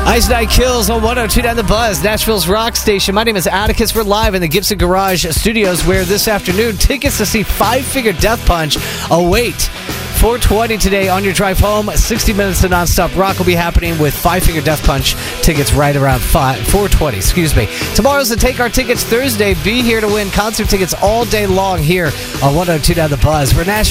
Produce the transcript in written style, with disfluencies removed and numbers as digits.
Ice Night Kills on 102.9 The Buzz, Nashville's rock station. My name is Atticus. We're live in the Gibson Garage Studios, where this afternoon tickets to see Five Finger Death Punch await. 4:20 today on your drive home. 60 minutes of nonstop rock will be happening with Five Finger Death Punch tickets right around 4:20. Excuse me. Tomorrow's the Take Our Tickets Thursday. Be here to win concert tickets all day long here on 102.9 The Buzz. We're Nashville.